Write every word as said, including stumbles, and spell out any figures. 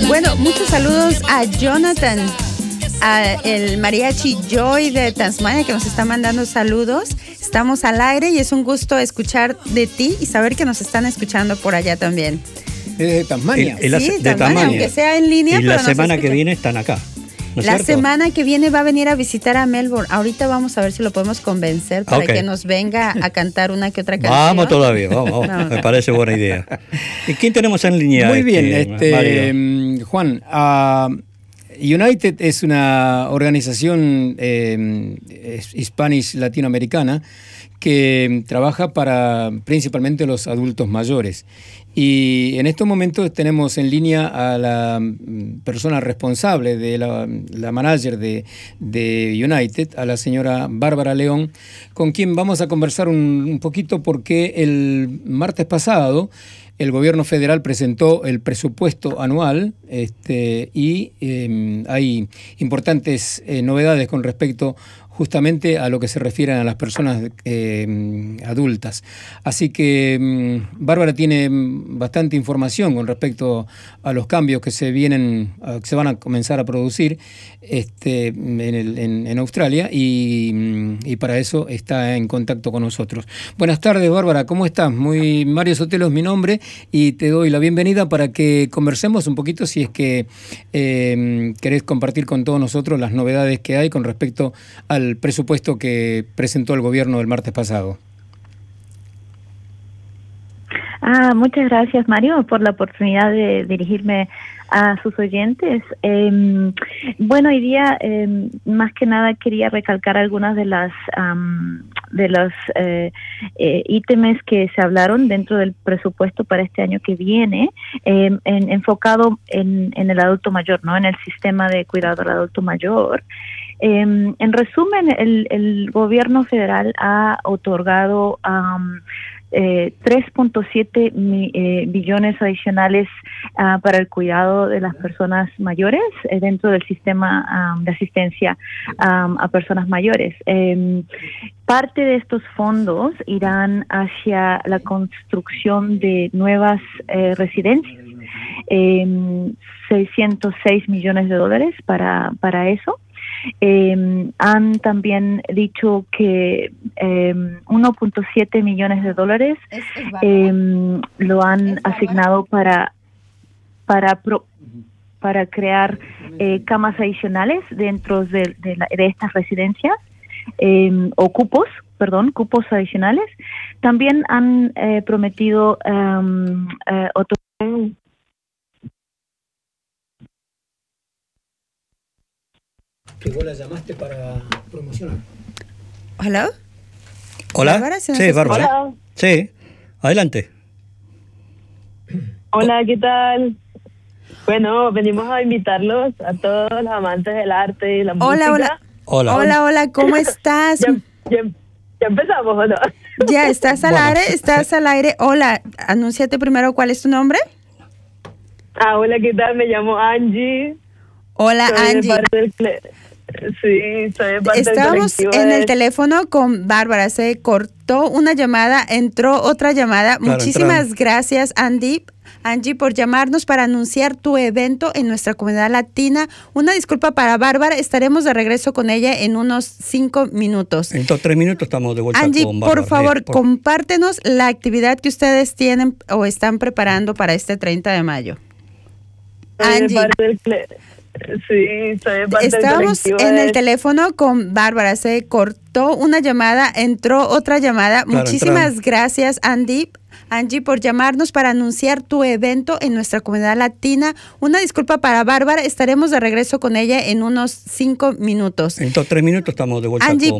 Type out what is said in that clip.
Bueno, muchos saludos a Jonathan, a el mariachi Joy de Tasmania, que nos está mandando saludos. Estamos al aire y es un gusto escuchar de ti y saber que nos están escuchando por allá también. Es de Tasmania. Sí, de Tasmania, Tasmania, aunque sea en línea. Y la semana que viene están acá. ¿No la cierto? semana que viene va a venir a visitar a Melbourne. Ahorita vamos a ver si lo podemos convencer para okay. que nos venga a cantar una que otra canción. Vamos todavía, vamos, no. Me parece buena idea. ¿Y quién tenemos en línea? Muy bien, este, este Juan. Uh, United es una organización eh, hispanic latinoamericana que trabaja para principalmente los adultos mayores. Y en estos momentos tenemos en línea a la persona responsable, de la, la manager de, de United, a la señora Bárbara León, con quien vamos a conversar un, un poquito porque el martes pasado el gobierno federal presentó el presupuesto anual este, y eh, hay importantes eh, novedades con respecto justamente a lo que se refiere a las personas eh, adultas. Así que um, Bárbara tiene bastante información con respecto a los cambios que se vienen, uh, que se van a comenzar a producir este, en, el, en, en Australia y, y para eso está en contacto con nosotros. Buenas tardes, Bárbara, ¿cómo estás? Muy Mario Sotelo es mi nombre y te doy la bienvenida para que conversemos un poquito si es que eh, querés compartir con todos nosotros las novedades que hay con respecto al presupuesto que presentó el gobierno el martes pasado. Ah, muchas gracias, Mario, por la oportunidad de dirigirme a sus oyentes. Eh, bueno, hoy día, eh, más que nada, quería recalcar algunas de las um, de los eh, eh, ítems que se hablaron dentro del presupuesto para este año que viene, eh, en, enfocado en, en el adulto mayor, ¿no? En el sistema de cuidado al adulto mayor. Eh, en resumen, el, el gobierno federal ha otorgado um, eh, tres punto siete eh, billones adicionales uh, para el cuidado de las personas mayores eh, dentro del sistema um, de asistencia um, a personas mayores. Eh, parte de estos fondos irán hacia la construcción de nuevas eh, residencias. Eh, seiscientos seis millones de dólares para, para eso. Eh, han también dicho que eh, uno punto siete millones de dólares es, es eh, lo han asignado para para pro, para crear eh, camas adicionales dentro de, de, la, de estas residencias eh, o cupos, perdón, cupos adicionales. También han eh, prometido um, eh, otro que vos la llamaste para promocionar. ¿Hola? ¿Hola? ¿Bárbara? Sí, Bárbara. Hola. Sí, adelante. Hola, ¿qué tal? Bueno, venimos a invitarlos a todos los amantes del arte y la hola, música. Hola, hola. Hola, hola, ¿cómo estás? ya, ya, ya empezamos, ¿o no? Ya, ¿estás al bueno. aire? ¿Estás al aire? Hola, anúnciate primero, ¿cuál es tu nombre? Ah, hola, ¿qué tal? Me llamo Angie. Hola, soy Angie. De parte del Sí, soy de parte Estábamos del en de... el teléfono con Bárbara, se cortó una llamada, entró otra llamada. Claro, muchísimas entraron. Gracias, Andy. Angie, por llamarnos para anunciar tu evento en nuestra comunidad latina. Una disculpa para Bárbara, estaremos de regreso con ella en unos cinco minutos. En dos, tres minutos estamos de vuelta Angie, con Bárbara. por favor, sí, por... compártenos la actividad que ustedes tienen o están preparando para este treinta de mayo. Soy Angie. De parte del... Sí, soy de parte Estamos del en de... el teléfono con Bárbara, se cortó una llamada, entró otra llamada. Claro, muchísimas entraron. Gracias, Andy. Angie, por llamarnos para anunciar tu evento en nuestra comunidad latina. Una disculpa para Bárbara, estaremos de regreso con ella en unos cinco minutos. En dos, tres minutos estamos de vuelta Angie, con